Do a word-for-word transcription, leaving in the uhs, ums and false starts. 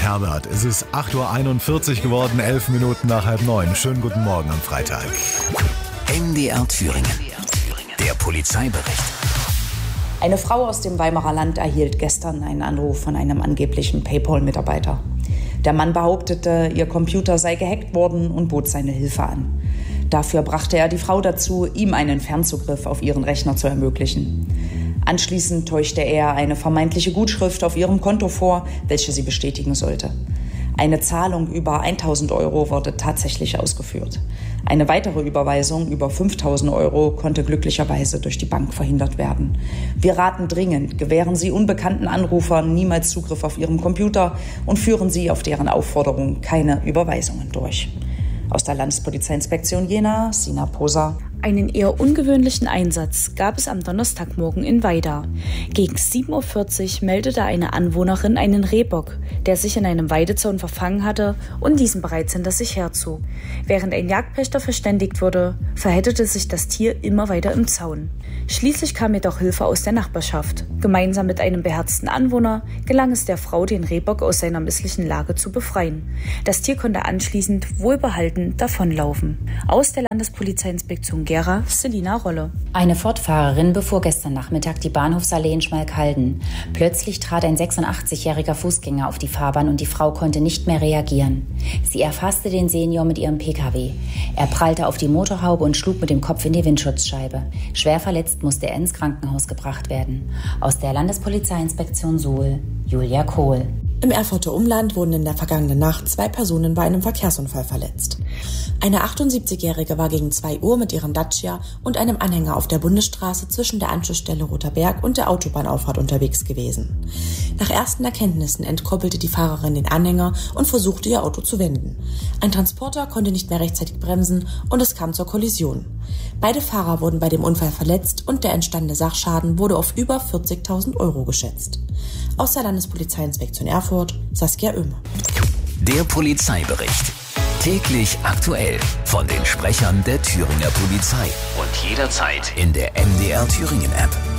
Herbert. Es ist acht Uhr einundvierzig geworden, elf Minuten nach halb neun. Schönen guten Morgen am Freitag. M D R Thüringen. Der Polizeibericht. Eine Frau aus dem Weimarer Land erhielt gestern einen Anruf von einem angeblichen PayPal-Mitarbeiter. Der Mann behauptete, ihr Computer sei gehackt worden und bot seine Hilfe an. Dafür brachte er die Frau dazu, ihm einen Fernzugriff auf ihren Rechner zu ermöglichen. Anschließend täuschte er eine vermeintliche Gutschrift auf ihrem Konto vor, welche sie bestätigen sollte. Eine Zahlung über tausend Euro wurde tatsächlich ausgeführt. Eine weitere Überweisung über fünftausend Euro konnte glücklicherweise durch die Bank verhindert werden. Wir raten dringend, gewähren Sie unbekannten Anrufern niemals Zugriff auf Ihrem Computer und führen Sie auf deren Aufforderung keine Überweisungen durch. Aus der Landespolizeiinspektion Jena, Sina Poser. Einen eher ungewöhnlichen Einsatz gab es am Donnerstagmorgen in Weida. Gegen sieben Uhr vierzig meldete eine Anwohnerin einen Rehbock, der sich in einem Weidezaun verfangen hatte und diesen bereits hinter sich herzog. Während ein Jagdpächter verständigt wurde, verhedderte sich das Tier immer weiter im Zaun. Schließlich kam jedoch Hilfe aus der Nachbarschaft. Gemeinsam mit einem beherzten Anwohner gelang es der Frau, den Rehbock aus seiner misslichen Lage zu befreien. Das Tier konnte anschließend wohlbehalten davonlaufen. Aus der Landespolizeiinspektion Gera, Selina Rolle. Eine Fortfahrerin befuhr gestern Nachmittag die Bahnhofsallee in Schmalkalden. Plötzlich trat ein sechsundachtzigjähriger Fußgänger auf die Fahrbahn und die Frau konnte nicht mehr reagieren. Sie erfasste den Senior mit ihrem Pkw. Er prallte auf die Motorhaube und schlug mit dem Kopf in die Windschutzscheibe. Schwer verletzt musste er ins Krankenhaus gebracht werden. Aus der Landespolizeiinspektion Suhl, Julia Kohl. Im Erfurter Umland wurden in der vergangenen Nacht zwei Personen bei einem Verkehrsunfall verletzt. Eine achtundsiebzigjährige war gegen zwei Uhr mit ihrem Dacia und einem Anhänger auf der Bundesstraße zwischen der Anschlussstelle Roter Berg und der Autobahnauffahrt unterwegs gewesen. Nach ersten Erkenntnissen entkoppelte die Fahrerin den Anhänger und versuchte, ihr Auto zu wenden. Ein Transporter konnte nicht mehr rechtzeitig bremsen und es kam zur Kollision. Beide Fahrer wurden bei dem Unfall verletzt und der entstandene Sachschaden wurde auf über vierzigtausend Euro geschätzt. Aus der Landespolizeiinspektion Erfurt, Saskia Oehme. Der Polizeibericht. Täglich aktuell von den Sprechern der Thüringer Polizei. Und jederzeit in der M D R Thüringen App.